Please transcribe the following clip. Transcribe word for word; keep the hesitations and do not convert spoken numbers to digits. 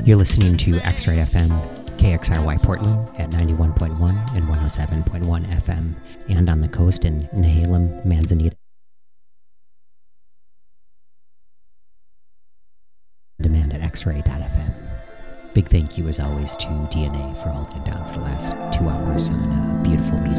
You're listening to X-Ray F M, K X R Y Portland at ninety-one point one and one oh seven point one F M, and on the coast in Nehalem, Manzanita. Demand at x ray dot f m. Big thank you as always to D N A for holding it down for the last two hours on uh, beautiful music.